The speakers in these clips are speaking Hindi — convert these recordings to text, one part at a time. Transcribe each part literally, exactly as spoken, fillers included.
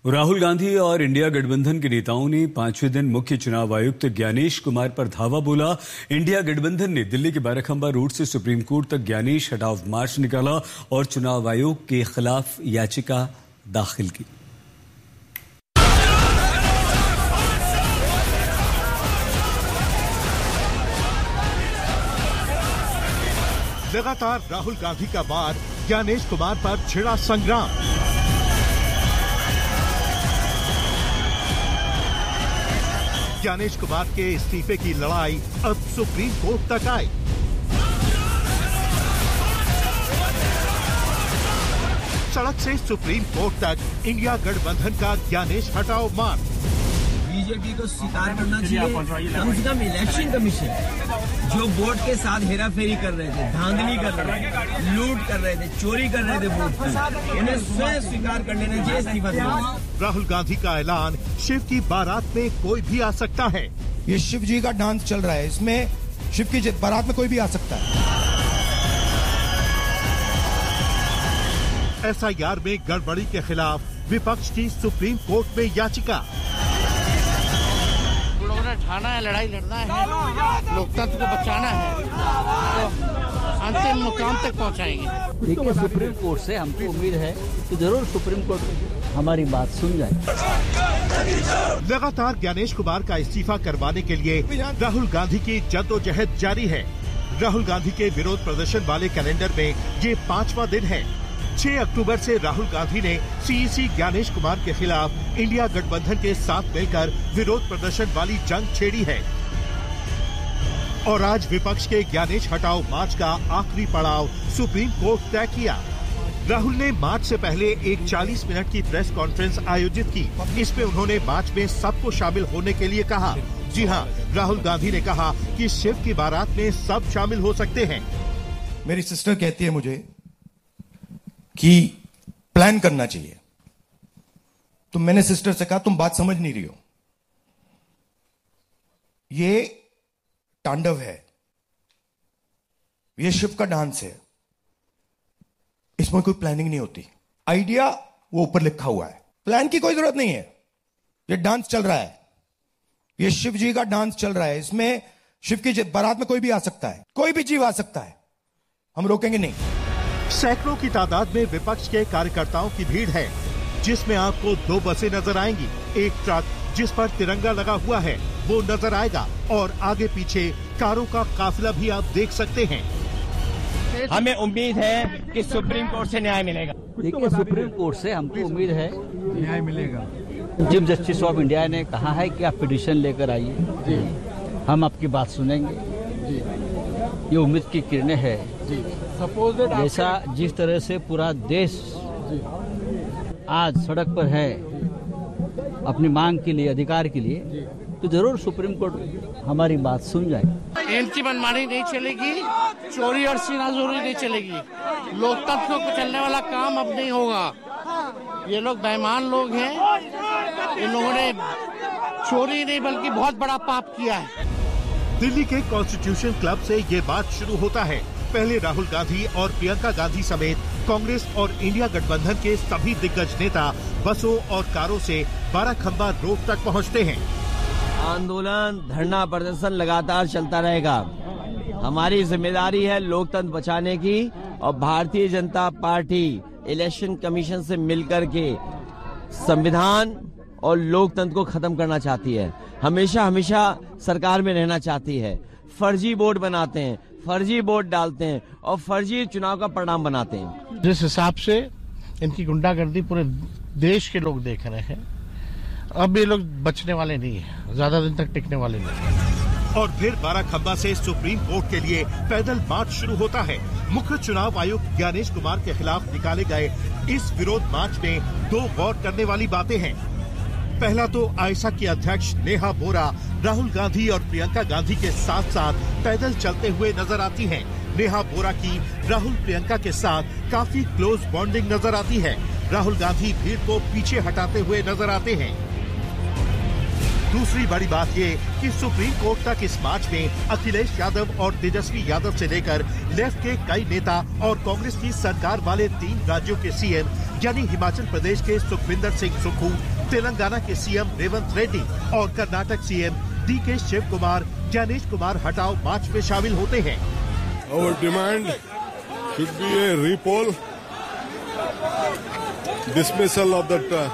राहुल गांधी और इंडिया गठबंधन के नेताओं ने पांचवें दिन मुख्य चुनाव आयुक्त ज्ञानेश कुमार पर धावा बोला। इंडिया गठबंधन ने दिल्ली के बाराखंबा रोड से सुप्रीम कोर्ट तक ज्ञानेश हटाओ मार्च निकाला और चुनाव आयोग के खिलाफ याचिका दाखिल की। लगातार राहुल गांधी का वार, ज्ञानेश कुमार पर छिड़ा संग्राम। ज्ञानेश कुमार के इस्तीफे की लड़ाई अब सुप्रीम कोर्ट तक आई। सड़क से सुप्रीम कोर्ट तक इंडिया गठबंधन का ज्ञानेश हटाओ मार्च। बीजेपी को स्वीकार करना चाहिए कम से कम इलेक्शन कमीशन जो वोट के साथ हेराफेरी कर रहे थे, धांधली कर रहे थे, लूट कर रहे थे, चोरी कर रहे थे वोट की, उन्हें स्वयं स्वीकार कर लेना चाहिए इस्तीफा देना। राहुल गांधी का ऐलान, शिव की बारात में कोई भी आ सकता है। ये शिव जी का डांस चल रहा है, इसमें शिव की बारात में कोई भी आ सकता है। एस आई आर में गड़बड़ी के खिलाफ विपक्ष की सुप्रीम कोर्ट में याचिका। ठाना है, लड़ाई लड़ना है, लोकतंत्र को बचाना है, तो अंतिम मुकाम तक पहुंचाएंगे। देखिए, सुप्रीम कोर्ट से हमको उम्मीद है कि जरूर सुप्रीम कोर्ट हमारी बात सुन जाए। लगातार ज्ञानेश कुमार का इस्तीफा करवाने के लिए राहुल गांधी की जद्दोजहद जारी है। राहुल गांधी के विरोध प्रदर्शन वाले कैलेंडर में ये पांचवा दिन है। छह अक्टूबर से राहुल गांधी ने सी ई सी ज्ञानेश कुमार के खिलाफ इंडिया गठबंधन के साथ मिलकर विरोध प्रदर्शन वाली जंग छेड़ी है और आज विपक्ष के ज्ञानेश हटाओ मार्च का आखिरी पड़ाव सुप्रीम कोर्ट तय किया। राहुल ने मार्च से पहले एक चालीस मिनट की प्रेस कॉन्फ्रेंस आयोजित की। इसमें उन्होंने मार्च में सबको शामिल होने के लिए कहा। जी हाँ, राहुल गांधी ने कहा कि शिव की बारात में सब शामिल हो सकते हैं। मेरी सिस्टर कहती है मुझे कि प्लान करना चाहिए, तो मैंने सिस्टर से कहा तुम बात समझ नहीं रही हो, ये तांडव है, ये शिव का डांस है, इसमें कोई प्लानिंग नहीं होती। आइडिया वो ऊपर लिखा हुआ है, प्लान की कोई जरूरत नहीं है। ये डांस चल रहा है, ये शिव जी का डांस चल रहा है, इसमें शिव की बारात में कोई भी आ सकता है, कोई भी जीव आ सकता है, हम रोकेंगे नहीं। सैकड़ों की तादाद में विपक्ष के कार्यकर्ताओं की भीड़ है, जिसमें आपको दो बसें नजर आएंगी। एक ट्रक जिस पर तिरंगा लगा हुआ है वो नजर आएगा और आगे पीछे कारों का काफिला भी आप देख सकते हैं। हमें उम्मीद है कि सुप्रीम कोर्ट से न्याय मिलेगा। देखिए, सुप्रीम कोर्ट से हमको उम्मीद है न्याय मिलेगा। चीफ जस्टिस ऑफ इंडिया ने कहा है कि आप पिटीशन लेकर आइए, हम आपकी बात सुनेंगे। ये उम्मीद की किरणें है। जैसा जिस तरह से पूरा देश आज सड़क पर है अपनी मांग के लिए, अधिकार के लिए, तो जरूर सुप्रीम कोर्ट हमारी बात सुन जाए। इनकी मनमानी नहीं चलेगी, चोरी और सीनाजोरी नहीं चलेगी। लोकतंत्र को चलने वाला काम अब नहीं होगा। ये लोग बेईमान लोग हैं, इन लोगों ने चोरी नहीं बल्कि बहुत बड़ा पाप किया है। दिल्ली के कॉन्स्टिट्यूशन क्लब से ये बात शुरू होता है। पहले राहुल गांधी और प्रियंका गांधी समेत कांग्रेस और इंडिया गठबंधन के सभी दिग्गज नेता बसों और कारों से बाराखंबा रोड तक पहुंचते हैं। आंदोलन, धरना प्रदर्शन लगातार चलता रहेगा। हमारी जिम्मेदारी है लोकतंत्र बचाने की और Bharatiya Janata party election commission से मिलकर के संविधान और लोकतंत्र को खत्म करना चाहती है। हमेशा हमेशा सरकार में रहना चाहती है। फर्जी वोट बनाते हैं, फर्जी वोट डालते हैं और फर्जी चुनाव का परिणाम बनाते हैं। जिस हिसाब से इनकी गुंडागर्दी पूरे देश के लोग देख रहे हैं, अब ये लोग बचने वाले नहीं है, ज्यादा दिन तक टिकने वाले नहीं। और फिर बाराखंबा से सुप्रीम कोर्ट के लिए पैदल मार्च शुरू होता है। मुख्य चुनाव आयुक्त ज्ञानेश कुमार के खिलाफ निकाले गए इस विरोध मार्च में दो गौर करने वाली बातें हैं। पहला तो आयशा की अध्यक्ष नेहा बोरा राहुल गांधी और प्रियंका गांधी के साथ साथ पैदल चलते हुए नजर आती हैं। नेहा बोरा की राहुल प्रियंका के साथ काफी क्लोज बॉन्डिंग नजर आती है। राहुल गांधी भीड़ को पीछे हटाते हुए नजर आते हैं। दूसरी बड़ी बात ये कि सुप्रीम कोर्ट तक इस मार्च में अखिलेश यादव और तेजस्वी यादव से लेकर लेफ्ट के कई नेता और कांग्रेस की सरकार वाले तीन राज्यों के सीएम यानी हिमाचल प्रदेश के सुखविंदर सिंह सुक्खू, तेलंगाना के सीएम रेवंत रेड्डी और कर्नाटक सीएम डी के शिव कुमार, ज्ञानेश कुमार हटाओ मार्च में शामिल होते हैं। Our demand should be a repoll, dismissal of that uh,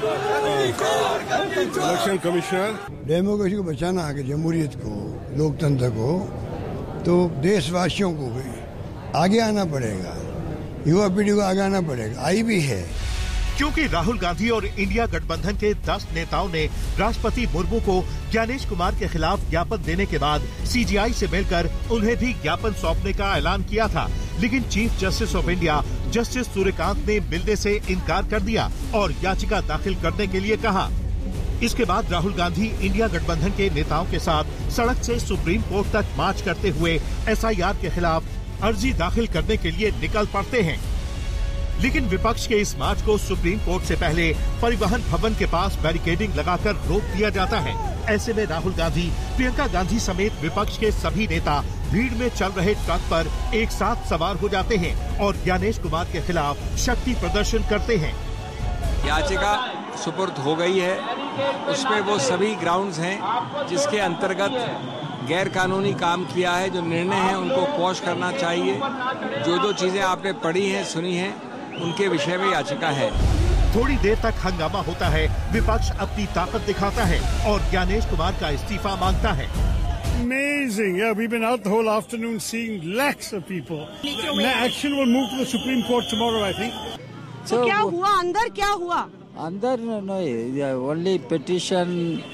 uh, election commissioner. Democracy को बचाना है, जमहूरियत को, लोकतंत्र को, तो देशवासियों को भी आगे आना पड़ेगा, युवा पीढ़ी को आगे आना पड़ेगा, आई भी है। क्योंकि राहुल गांधी और इंडिया गठबंधन के दस नेताओं ने राष्ट्रपति मुर्मू को ज्ञानेश कुमार के खिलाफ ज्ञापन देने के बाद सीजीआई से मिलकर उन्हें भी ज्ञापन सौंपने का ऐलान किया था, लेकिन chief justice of India justice Suryakant ने मिलने से इनकार कर दिया और याचिका दाखिल करने के लिए कहा। इसके बाद राहुल गांधी इंडिया गठबंधन के नेताओं के साथ सड़क से सुप्रीम कोर्ट तक मार्च करते हुए एसआईआर के खिलाफ अर्जी दाखिल करने के लिए निकल पड़ते हैं। लेकिन विपक्ष के इस मार्च को सुप्रीम कोर्ट से पहले परिवहन भवन के पास बैरिकेडिंग लगाकर रोक दिया जाता है। ऐसे में राहुल गांधी, प्रियंका गांधी समेत विपक्ष के सभी नेता भीड़ में चल रहे ट्रक पर एक साथ सवार हो जाते हैं और ज्ञानेश कुमार के खिलाफ शक्ति प्रदर्शन करते हैं। याचिका सुपुर्द हो गई है, उसमें वो सभी ग्राउंड्स हैं जिसके अंतर्गत गैर कानूनी काम किया है, जो निर्णय है उनको क्वॉश करना चाहिए। जो जो चीजें आपने पढ़ी हैं, सुनी हैं, उनके विषय में याचिका है। थोड़ी देर तक हंगामा होता है, विपक्ष अपनी ताकत दिखाता है और ज्ञानेश कुमार का इस्तीफा मांगता है। Amazing. Yeah, we've been out the whole afternoon seeing lakhs of people. The action will move to the Supreme Court tomorrow, I think. So क्या हुआ अंदर, क्या हुआ अंदर? No, only petition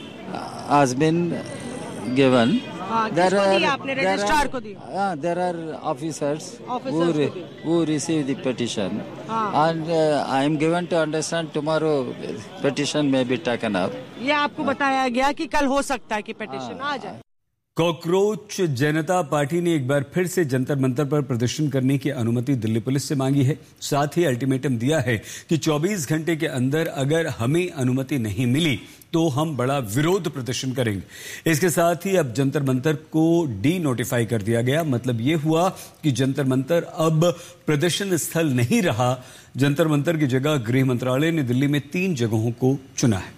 has been given. there are आपने रजिस्ट्रार को दी? Uh, there are officers, officers who, re, who receive the petition, and uh, I am given to understand tomorrow petition may be taken up. ये आपको बताया गया कि कल हो सकता है कि petition आ जाए। कॉकरोच जनता पार्टी ने एक बार फिर से जंतर मंतर पर प्रदर्शन करने की अनुमति दिल्ली पुलिस से मांगी है। साथ ही अल्टीमेटम दिया है कि चौबीस घंटे के अंदर अगर हमें अनुमति नहीं मिली तो हम बड़ा विरोध प्रदर्शन करेंगे। इसके साथ ही अब जंतर मंतर को डी नोटिफाई कर दिया गया। मतलब ये हुआ कि जंतर मंतर अब प्रदर्शन स्थल नहीं रहा। जंतर मंतर की जगह गृह मंत्रालय ने दिल्ली में तीन जगहों को चुना है।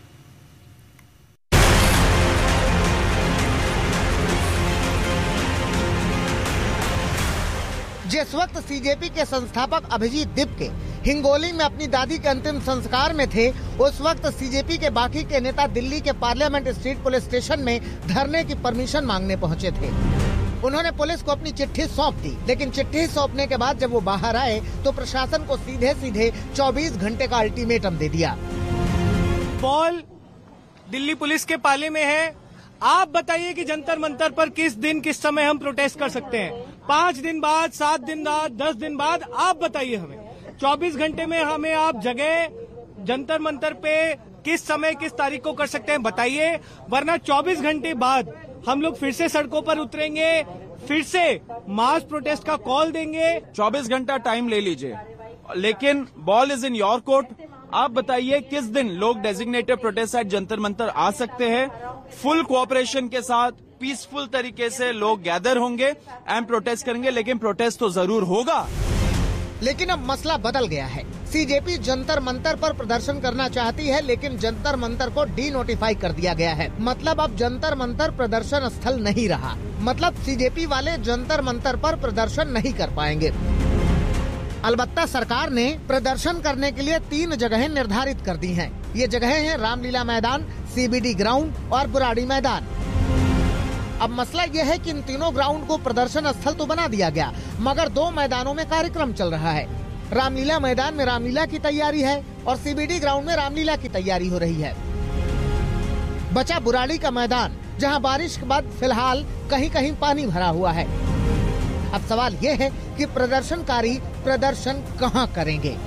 जिस वक्त सीजेपी के संस्थापक अभिजीत दीपके हिंगोली में अपनी दादी के अंतिम संस्कार में थे, उस वक्त सीजेपी के बाकी के नेता दिल्ली के पार्लियामेंट स्ट्रीट पुलिस स्टेशन में धरने की परमिशन मांगने पहुंचे थे। उन्होंने पुलिस को अपनी चिट्ठी सौंप दी, लेकिन चिट्ठी सौंपने के बाद जब वो बाहर आए तो प्रशासन को सीधे सीधे चौबीस घंटे का अल्टीमेटम दे दिया। बॉल दिल्ली पुलिस के पाले में है। आप बताइए कि जंतर मंतर पर किस दिन किस समय हम प्रोटेस्ट कर सकते हैं? पांच दिन बाद, सात दिन बाद, दस दिन बाद, आप बताइए हमें। चौबीस घंटे में हमें आप जगह जंतर मंतर पे किस समय किस तारीख को कर सकते हैं बताइए, वरना चौबीस घंटे बाद हम लोग फिर से सड़कों पर उतरेंगे, फिर से मास प्रोटेस्ट का कॉल देंगे। चौबीस घंटा टाइम ले लीजिए, लेकिन ball is in your court. आप बताइए किस दिन लोग designated protest eight Jantar Mantar आ सकते हैं। फुल कोऑपरेशन के साथ पीसफुल तरीके से लोग गैदर होंगे एंड प्रोटेस्ट करेंगे, लेकिन प्रोटेस्ट तो जरूर होगा। लेकिन अब मसला बदल गया है। सीजेपी जंतर मंतर पर प्रदर्शन करना चाहती है, लेकिन जंतर मंतर को डी नोटिफाई कर दिया गया है। मतलब अब जंतर मंतर प्रदर्शन स्थल नहीं रहा। मतलब सीजेपी वाले जंतर मंतर पर प्रदर्शन नहीं कर पाएंगे। अलबत्ता सरकार ने प्रदर्शन करने के लिए तीन जगहें निर्धारित कर दी हैं। ये जगहें हैं रामलीला मैदान, सीबीडी ग्राउंड और बुराड़ी मैदान। अब मसला यह है कि इन तीनों ग्राउंड को प्रदर्शन स्थल तो बना दिया गया, मगर दो मैदानों में कार्यक्रम चल रहा है। रामलीला मैदान में रामलीला की तैयारी है और सीबीडी ग्राउंड में रामलीला की तैयारी हो रही है। बचा बुराड़ी का मैदान, जहां बारिश के बाद फिलहाल कहीं कहीं पानी भरा हुआ है। अब सवाल ये है कि प्रदर्शनकारी प्रदर्शन कहां करेंगे?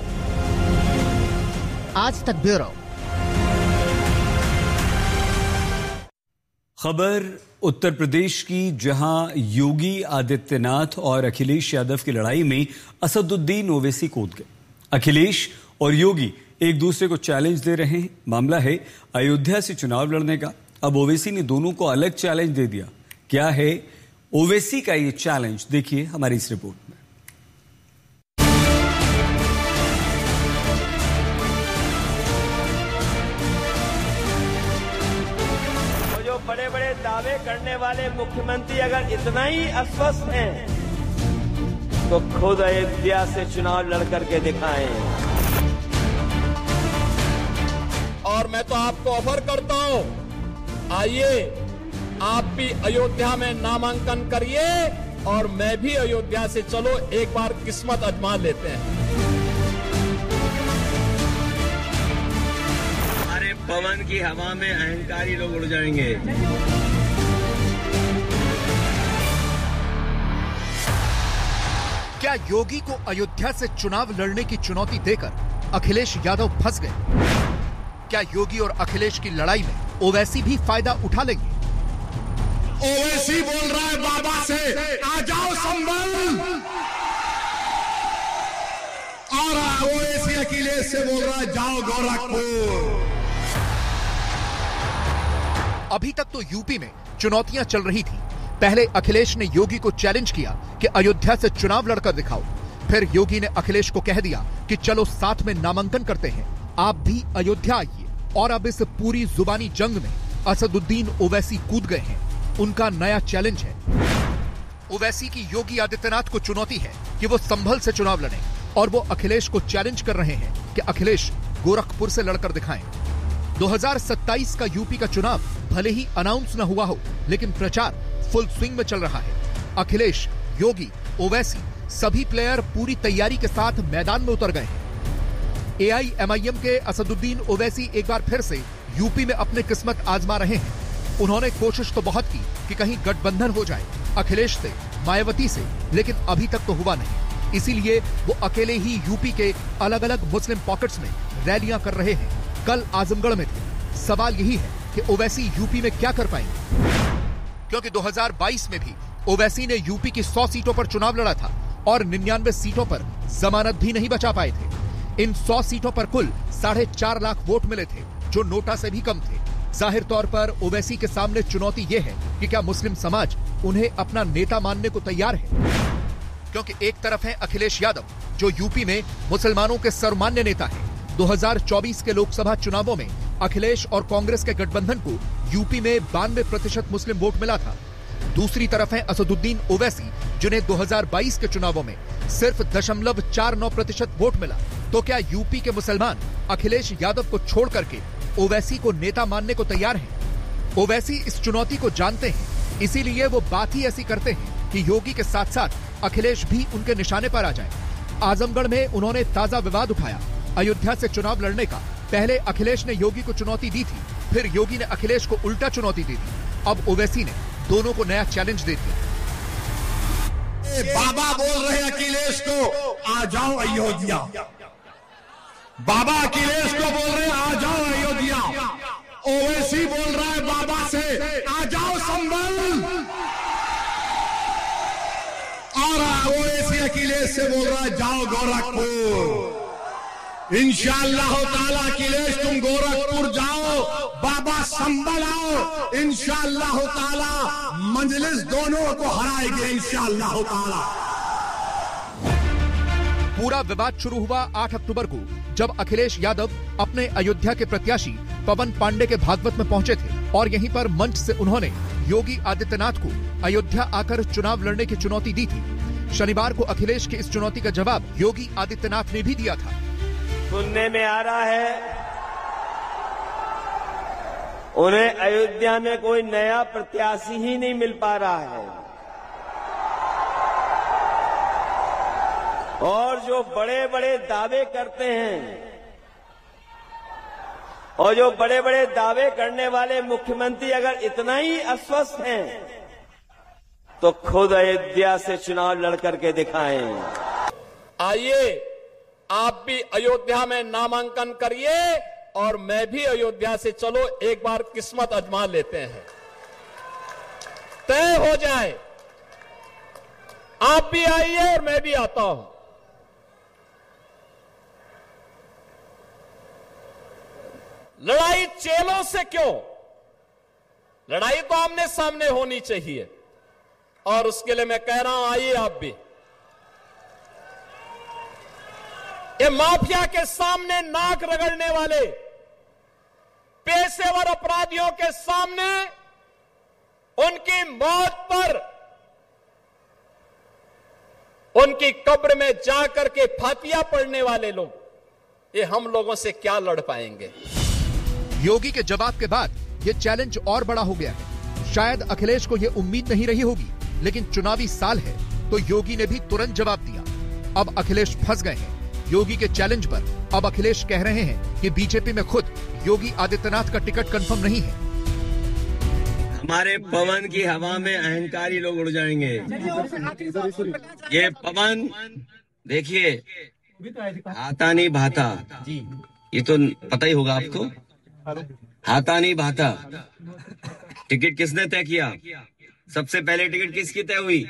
आज तक ब्यूरो। खबर उत्तर प्रदेश की, जहां योगी आदित्यनाथ और अखिलेश यादव की लड़ाई में असदुद्दीन ओवैसी कूद गए। अखिलेश और योगी एक दूसरे को चैलेंज दे रहे हैं। मामला है अयोध्या से चुनाव लड़ने का। अब ओवैसी ने दोनों को अलग चैलेंज दे दिया। क्या है ओवैसी का ये चैलेंज, देखिए हमारी इस रिपोर्ट में। तो जो बड़े बड़े दावे करने वाले मुख्यमंत्री अगर इतना ही अस्वस्थ हैं तो खुद अयोध्या से चुनाव लड़ करके दिखाएं। और मैं तो आपको ऑफर करता हूं, आइए आप भी अयोध्या में नामांकन करिए और मैं भी अयोध्या से, चलो एक बार किस्मत आजमा लेते हैं। हमारे पवन की हवा में अहंकारी लोग उड़ जाएंगे। क्या योगी को अयोध्या से चुनाव लड़ने की चुनौती देकर अखिलेश यादव फंस गए? क्या योगी और अखिलेश की लड़ाई में ओवैसी भी फायदा उठा लेंगे? ओवैसी बोल रहा है बाबा से, आ जाओ संभल, और ओवैसी अखिलेश से बोल रहा है जाओ गोरखपुर। अभी तक तो यूपी में चुनौतियां चल रही थी। पहले अखिलेश ने योगी को चैलेंज किया कि अयोध्या से चुनाव लड़कर दिखाओ। फिर योगी ने अखिलेश को कह दिया कि चलो साथ में नामांकन करते हैं, आप भी अयोध्या आइए। और अब इस पूरी जुबानी जंग में असदुद्दीन ओवैसी कूद गए हैं। उनका नया चैलेंज है। ओवैसी की योगी आदित्यनाथ को चुनौती है कि वो संभल से चुनाव लड़ें, और वो अखिलेश को चैलेंज कर रहे हैं कि अखिलेश गोरखपुर से लड़कर दिखाएं। दो हज़ार सत्ताईस का यूपी का चुनाव भले ही अनाउंस न हुआ हो, लेकिन प्रचार फुल स्विंग में चल रहा है। अखिलेश, योगी, ओवैसी सभी प्लेयर पूरी तैयारी के साथ मैदान में उतर गए हैं। ए आई एम आई एम के असदुद्दीन ओवैसी एक बार फिर से यूपी में अपनी किस्मत आजमा रहे हैं। उन्होंने कोशिश तो बहुत की कि कहीं गठबंधन हो जाए अखिलेश से, मायावती से, लेकिन अभी तक तो हुआ नहीं। इसीलिए वो अकेले ही यूपी के अलग अलग मुस्लिम पॉकेट्स में रैलियां कर रहे हैं। कल आजमगढ़ में थे। सवाल यही है कि ओवैसी यूपी में क्या कर पाएंगे, क्योंकि दो हज़ार बाईस में भी ओवैसी ने यूपी की सौ सीटों पर चुनाव लड़ा था और निन्यानवे सीटों पर जमानत भी नहीं बचा पाए थे। इन सौ सीटों पर कुल साढ़े चार लाख वोट मिले थे, जो नोटा से भी कम थे। जाहिर तौर पर ओवैसी के सामने चुनौती यह है कि क्या मुस्लिम समाज उन्हें अपना नेता मानने को तैयार है, क्योंकि एक तरफ है अखिलेश यादव, जो यूपी में मुसलमानों के सर्वमान्य नेता है। दो हज़ार चौबीस के लोकसभा चुनावों में अखिलेश और कांग्रेस के गठबंधन को यूपी में बानवे प्रतिशत मुस्लिम वोट मिला था। दूसरी तरफ है असदुद्दीन ओवैसी, जिन्हें दो हज़ार बाईस के चुनावों में सिर्फ दशमलव चार नौ प्रतिशत वोट मिला। तो क्या यूपी के मुसलमान अखिलेश यादव को छोड़ करके ओवैसी को नेता मानने को तैयार हैं? ओवैसी इस चुनौती को जानते हैं, इसीलिए वो बात ही ऐसी करते हैं कि योगी के साथ साथ अखिलेश भी उनके निशाने पर आ जाए। आजमगढ़ में उन्होंने ताजा विवाद उठाया अयोध्या से चुनाव लड़ने का। पहले अखिलेश ने योगी को चुनौती दी थी, फिर योगी ने अखिलेश को उल्टा चुनौती दी थी। अब ओवैसी ने दोनों को नया चैलेंज दे दिया। बाबा बोल रहे अखिलेश को, आ जाओ अयोध्या। बाबा अखिलेश को बोल रहे आ जाओ अयोध्या। ओवैसी बोल रहा है बाबा से, आ जाओ संभल, और ओवैसी अखिलेश से बोल रहा है जाओ गोरखपुर। इंशाअल्लाह ताला अखिलेश तुम गोरखपुर जाओ, बाबा संभल आओ। इंशाअल्लाह ताला मंजलिस दोनों को हराएंगे इंशाअल्लाह ताला। पूरा विवाद शुरू हुआ आठ अक्टूबर को, जब अखिलेश यादव अपने अयोध्या के प्रत्याशी पवन पांडे के भागवत में पहुंचे थे, और यहीं पर मंच से उन्होंने योगी आदित्यनाथ को अयोध्या आकर चुनाव लड़ने की चुनौती दी थी। शनिवार को अखिलेश की इस चुनौती का जवाब योगी आदित्यनाथ ने भी दिया था। सुनने में आ रहा है उन्हें अयोध्या में कोई नया प्रत्याशी ही नहीं मिल पा रहा है, और जो बड़े बड़े दावे करते हैं और जो बड़े बड़े दावे करने वाले मुख्यमंत्री अगर इतना ही अस्वस्थ हैं तो खुद अयोध्या से चुनाव लड़ करके दिखाएं। आइए आप भी अयोध्या में नामांकन करिए और मैं भी अयोध्या से, चलो एक बार किस्मत आजमा लेते हैं, तय हो जाए। आप भी आइए और मैं भी आता हूं। लड़ाई चेलों से क्यों, लड़ाई तो आमने सामने होनी चाहिए और उसके लिए मैं कह रहा हूं, आइए आप भी ये माफिया के सामने नाक रगड़ने वाले पेशेवर अपराधियों के सामने उनकी मौत पर उनकी कब्र में जाकर के फातिया पढ़ने वाले लोग, ये हम लोगों से क्या लड़ पाएंगे? योगी के जवाब के बाद ये चैलेंज और बड़ा हो गया है। शायद अखिलेश को ये उम्मीद नहीं रही होगी, लेकिन चुनावी साल है तो योगी ने भी तुरंत जवाब दिया। अब अखिलेश फंस गए हैं योगी के चैलेंज पर। अब अखिलेश कह रहे हैं कि बीजेपी में खुद योगी आदित्यनाथ का टिकट कंफर्म नहीं है। हमारे पवन की हवा में अहंकारी लोग उड़ जाएंगे। ये पवन देखिए हाथा नहीं भाता, ये तो पता ही होगा आपको। हाथा नहीं भाता। टिकट किसने तय किया? सबसे पहले टिकट किसकी तय हुई?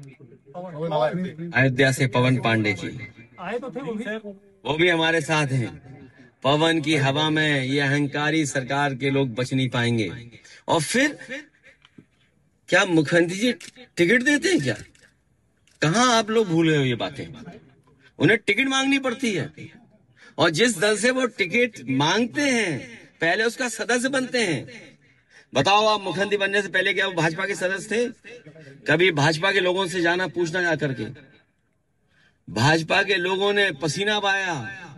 अयोध्या से पवन पांडे की। वो भी हमारे साथ हैं। पवन की हवा में ये अहंकारी सरकार के लोग बच नहीं पाएंगे। और फिर क्या मुख्यमंत्री जी टिकट देते हैं क्या? कहां आप लोग भूल गए हो ये बातें? उन्हें टिकट मांगनी पड़ती है और जिस दल से वो टिकट मांगते हैं पहले उसका सदस्य बनते हैं। बताओ, आप मुख्यमंत्री बनने से पहले क्या वो भाजपा के सदस्य थे? कभी भाजपा के लोगों से जाना पूछना जा करके। भाजपा के लोगों ने पसीना बहाया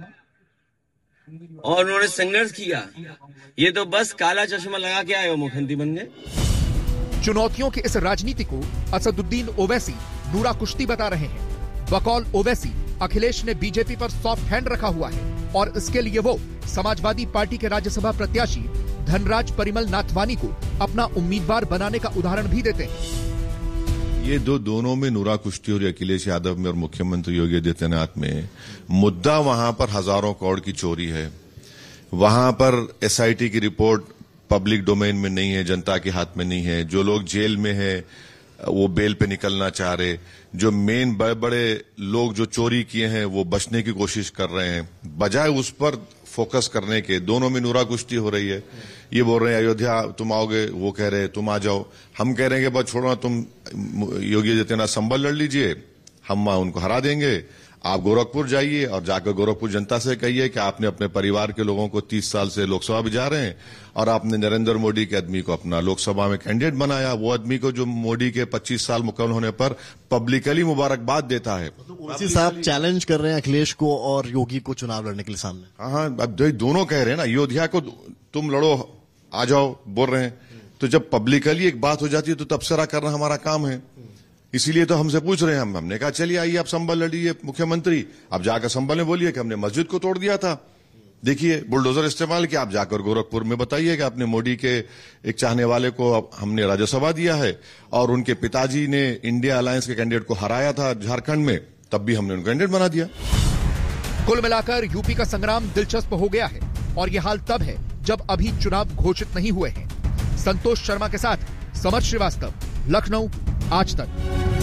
और उन्होंने संघर्ष किया। ये तो बस काला चश्मा लगा के आए हो मुख्यमंत्री बन गए। चुनौतियों की इस राजनीति को असदुद्दीन ओवैसी नूरा कुश्ती बता रहे हैं। बकौल ओवैसी, अखिलेश ने बीजेपी पर सॉफ्ट हैंड रखा हुआ है और इसके लिए वो समाजवादी पार्टी के राज्यसभा प्रत्याशी धनराज परिमल नाथवानी को अपना उम्मीदवार बनाने का उदाहरण भी देते हैं। ये दो दोनों में नूरा कुश्ती और अखिलेश यादव में और मुख्यमंत्री योगी आदित्यनाथ में मुद्दा वहां पर हजारों करोड़ की चोरी है। वहां पर एसआईटी की रिपोर्ट पब्लिक डोमेन में नहीं है, जनता के हाथ में नहीं है। जो लोग जेल में है वो बेल पे निकलना चाह रहे। जो मेन बड़े बड़े लोग जो चोरी किए हैं वो बचने की कोशिश कर रहे हैं। बजाय उस पर फोकस करने के दोनों में नूरा कुश्ती हो रही है। ये बोल रहे हैं अयोध्या तुम आओगे, वो कह रहे हैं तुम आ जाओ। हम कह रहे हैं कि बस छोड़ो, तुम योगी आदित्यनाथ संभल लड़ लीजिए, हम उनको हरा देंगे। आप गोरखपुर जाइए और जाकर गोरखपुर जनता से कहिए कि आपने अपने परिवार के लोगों को तीस साल से लोकसभा में जा रहे हैं और आपने नरेंद्र मोदी के आदमी को अपना लोकसभा में कैंडिडेट बनाया। वो आदमी को जो मोदी के पच्चीस साल मुकम्मल होने पर पब्लिकली मुबारकबाद देता है। उसी साहब चैलेंज कर रहे हैं अखिलेश को और योगी को चुनाव लड़ने के लिए सामने। हाँ हाँ, अब दोनों कह रहे हैं ना, अयोध्या को तुम लड़ो, आ जाओ बोल रहे हैं। तो जब पब्लिकली एक बात हो जाती है तो तबसरा करना हमारा काम है। इसीलिए तो हमसे पूछ रहे हैं। हम हमने कहा चलिए आइए आप संभल लड़िए मुख्यमंत्री। आप जाकर संभल में बोलिए कि हमने मस्जिद को तोड़ दिया था, देखिए बुलडोजर इस्तेमाल किया। आप जाकर गोरखपुर में बताइए कि आपने मोदी के एक चाहने वाले को हमने राज्यसभा दिया है और उनके पिताजी ने इंडिया अलायंस के कैंडिडेट को हराया था झारखंड में, तब भी हमने उनको कैंडिडेट बना दिया। कुल मिलाकर यूपी का संग्राम दिलचस्प हो गया है और यह हाल तब है जब अभी चुनाव घोषित नहीं हुए हैं। संतोष शर्मा के साथ समर श्रीवास्तव, लखनऊ, आज तक।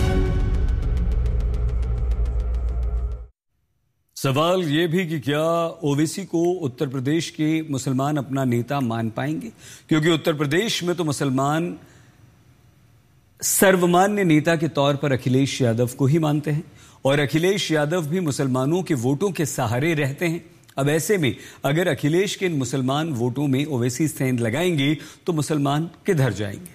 सवाल ये भी कि क्या ओवैसी को उत्तर प्रदेश के मुसलमान अपना नेता मान पाएंगे, क्योंकि उत्तर प्रदेश में तो मुसलमान सर्वमान्य नेता के तौर पर अखिलेश यादव को ही मानते हैं और अखिलेश यादव भी मुसलमानों के वोटों के सहारे रहते हैं। अब ऐसे में अगर अखिलेश के इन मुसलमान वोटों में ओवैसी सेंध लगाएंगे तो मुसलमान किधर जाएंगे?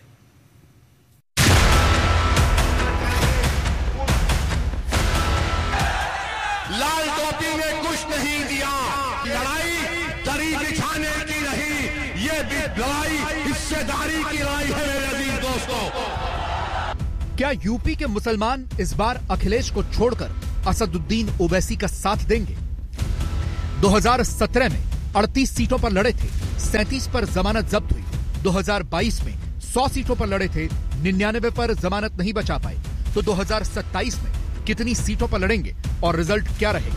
लाल टोपी ने कुछ नहीं दिया, लड़ाई दरी बिछाने की नहीं, ये लड़ाई हिस्सेदारी की लड़ाई है मेरे अजीज दोस्तों। क्या यूपी के मुसलमान इस बार अखिलेश को छोड़कर असदुद्दीन ओवैसी का साथ देंगे? दो हज़ार सत्रह में अड़तीस सीटों पर लड़े थे, सैंतीस पर जमानत जब्त हुई। दो हज़ार बाईस में सौ सीटों पर लड़े थे, निन्यानवे पर जमानत नहीं बचा पाए। तो दो हज़ार सत्ताईस में कितनी सीटों पर लड़ेंगे और रिजल्ट क्या रहेगा?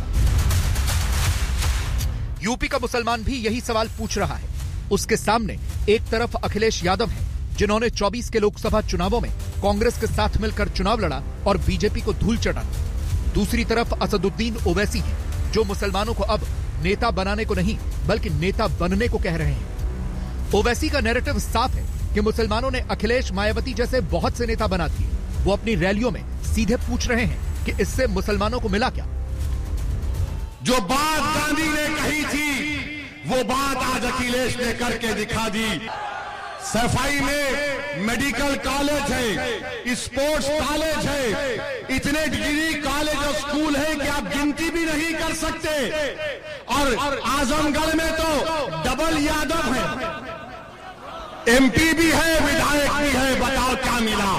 यूपी का मुसलमान भी यही सवाल पूछ रहा है। उसके सामने एक तरफ अखिलेश यादव है, जिन्होंने चौबीस के लोकसभा चुनावों में कांग्रेस के साथ मिलकर चुनाव लड़ा और बीजेपी को धूल चटाया। दूसरी तरफ असदुद्दीन ओवैसी है, जो मुसलमानों को अब नेता बनाने को नहीं बल्कि नेता बनने को कह रहे हैं। ओवैसी का नैरेटिव साफ है कि मुसलमानों ने अखिलेश, मायावती जैसे बहुत से नेता बना दिए। वो अपनी रैलियों में सीधे पूछ रहे हैं कि इससे मुसलमानों को मिला क्या। जो बात गांधी ने कही थी वो बात आज अखिलेश ने करके दिखा दी। सफाई में मेडिकल कॉलेज है, स्पोर्ट्स कॉलेज है, इतने डिग्री कॉलेज और स्कूल है कि आप गिनती भी नहीं कर सकते। और आजमगढ़ में तो डबल यादव है, एमपी भी है, विधायक भी है। बताओ क्या मिला,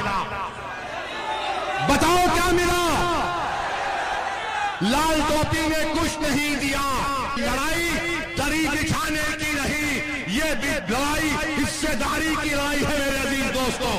बताओ क्या मिला। लाल टोपी ने कुछ नहीं दिया। लड़ाई दरी बिछाने की नहीं, ये लड़ाई हिस्सेदारी की लड़ाई है मेरे अजीज दोस्तों।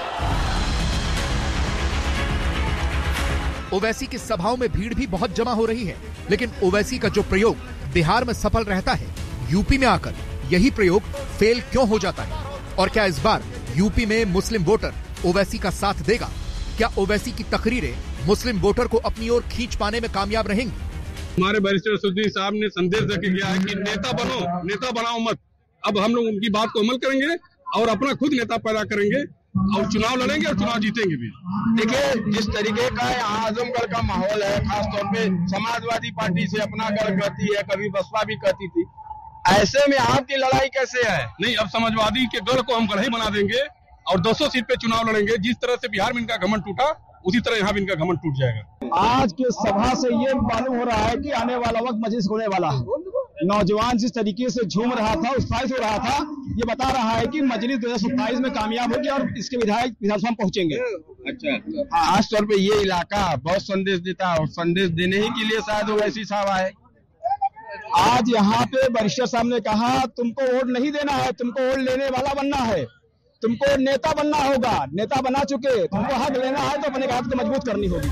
ओवैसी की सभाओं में भीड़ भी बहुत जमा हो रही है, लेकिन ओवैसी का जो प्रयोग बिहार में सफल रहता है, यूपी में आकर यही प्रयोग फेल क्यों हो जाता है? और क्या इस बार यूपी में मुस्लिम वोटर ओवैसी का साथ देगा? क्या ओवैसी की तकरीरें मुस्लिम वोटर को अपनी ओर खींच पाने में कामयाब रहेंगी? हमारे बैरिस्टर असदुद्दीन साहब ने संदेश देके गया है कि नेता बनो, नेता बनाओ मत। अब हम लोग उनकी बात को अमल करेंगे और अपना खुद नेता पैदा करेंगे और चुनाव लड़ेंगे और चुनाव जीतेंगे भी। देखिए, जिस तरीके का यहाँ आजमगढ़ का माहौल है, खासतौर पे समाजवादी पार्टी से अपना गढ़ कहती है, कभी बसपा भी कहती थी, ऐसे में आपकी लड़ाई कैसे है? नहीं, अब समाजवादी के गढ़ को हम गढ़ ही बना देंगे और दो सौ सीट पे चुनाव लड़ेंगे। जिस तरह से बिहार में इनका घमंड टूटा, उसी तरह यहाँ भी इनका घमंड टूट जाएगा। आज के सभा से ये मालूम हो रहा है कि आने वाला वक्त मजलिस होने वाला है। नौजवान जिस तरीके से झूम रहा था, उत्साहित हो रहा था, ये बता रहा है कि मजलिस दो हजार सत्ताईस में कामयाब होगी और इसके विधायक विधानसभा पहुंचेंगे। अच्छा, खास तौर पे ये इलाका बहुत संदेश देता है और संदेश देने ही के लिए शायद ओवैसी साहब आए। आज यहाँ पे बैरिस्टर साहब ने कहा, तुमको वोट नहीं देना है, तुमको वोट लेने वाला बनना है, तुमको नेता बनना होगा। नेता बना चुके, तुमको हक लेना है तो अपने हाथ को मजबूत करनी होगी।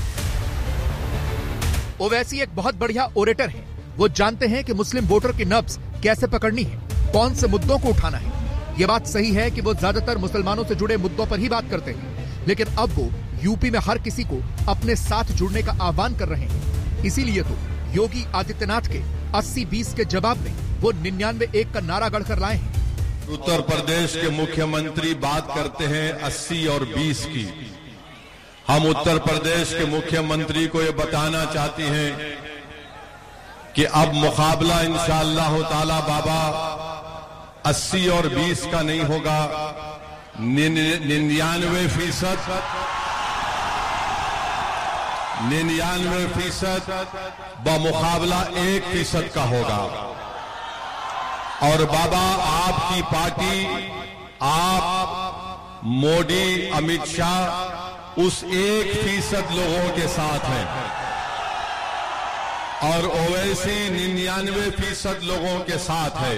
ओवैसी एक बहुत बढ़िया ओरेटर है। वो जानते हैं कि मुस्लिम वोटर की नब्ज कैसे पकड़नी है, कौन से मुद्दों को उठाना है। ये बात सही है कि वो ज्यादातर मुसलमानों से जुड़े मुद्दों पर ही बात करते हैं, लेकिन अब वो यूपी में हर किसी को अपने साथ जुड़ने का आह्वान कर रहे हैं। इसीलिए तो योगी आदित्यनाथ के अस्सी बीस के जवाब में वो निन्यानवे एक का नारा गढ़कर लाए हैं। उत्तर प्रदेश के मुख्यमंत्री बात करते हैं अस्सी और बीस की। हम उत्तर प्रदेश के मुख्यमंत्री को ये बताना चाहते हैं कि अब मुकाबला इंशाअल्लाह ताला बाबा अस्सी और बीस का नहीं होगा, निन्यानवे फीसद निन्यानवे फीसद बमुकाबला एक फीसद का होगा। और बाबा आपकी पार्टी, आप मोदी, अमित शाह उस एक फीसद लोगों के साथ हैं और ओवैसी निन्यानवे फीसद लोगों के साथ है।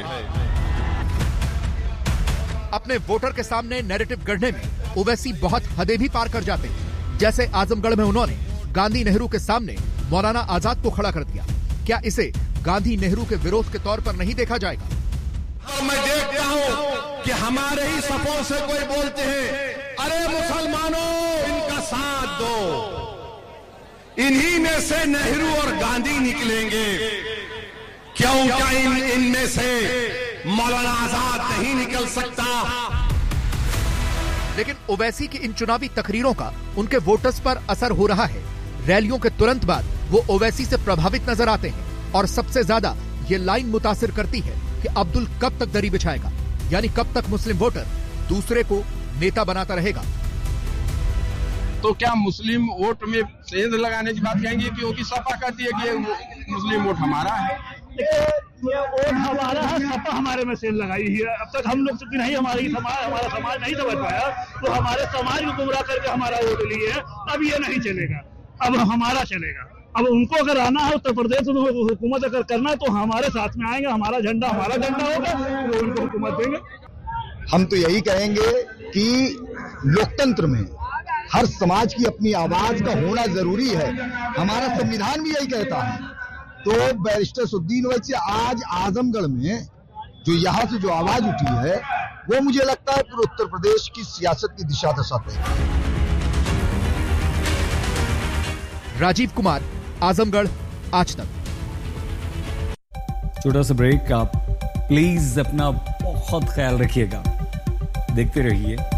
अपने वोटर के सामने नैरेटिव गढ़ने में ओवैसी बहुत हदें भी पार कर जाते हैं। जैसे आजमगढ़ में उन्होंने गांधी नेहरू के सामने मौलाना आजाद को खड़ा कर दिया। क्या इसे गांधी नेहरू के विरोध के तौर पर नहीं देखा जाएगा? और मैं देखता हूं कि हमारे ही सपों से कोई बोलते हैं, अरे मुसलमानों इनका साथ दो, इन्हीं में से नेहरू और गांधी निकलेंगे। क्यों क्या इन इनमें से मौलाना आजाद नहीं निकल सकता? लेकिन ओवैसी की इन चुनावी तकरीरों का उनके वोटर्स पर असर हो रहा है। रैलियों के तुरंत बाद वो ओवैसी से प्रभावित नजर आते हैं और सबसे ज्यादा ये लाइन मुतासिर करती है कि अब्दुल कब तक दरी बिछाएगा, यानी कब तक मुस्लिम वोटर दूसरे को नेता बनाता रहेगा। तो क्या मुस्लिम वोट में सेंध लगाने की बात कहेंगे? क्योंकि सपा कहती है कि मुस्लिम वोट हमारा है। ये वोट हमारा है, सपा हमारे में सेंध लगाई है। अब तक हम लोग चूंकि नहीं, हमारी समाज हमारा समाज नहीं समझ पाया, तो हमारे समाज को गुमराह करके हमारा वोट लिए है। अब ये नहीं चलेगा, अब हमारा चलेगा। अब उनको अगर आना है उत्तर प्रदेश में हुकूमत अगर करना है तो हमारे साथ में आएंगे, हमारा झंडा हमारा झंडा होगा, तो उनको हुकूमत देंगे। हम तो यही कहेंगे कि लोकतंत्र में हर समाज की अपनी आवाज का होना जरूरी है। हमारा संविधान भी यही कहता है। तो बैरिस्टर असदुद्दीन ओवैसी आज आजमगढ़ में जो यहाँ से जो आवाज उठी है, वो मुझे लगता है पूरे उत्तर प्रदेश की सियासत की दिशा दर्शाते हैं। राजीव कुमार, आजमगढ़, आज तक। छोटा सा ब्रेक। आप प्लीज अपना बहुत ख्याल रखिएगा। देखते रहिए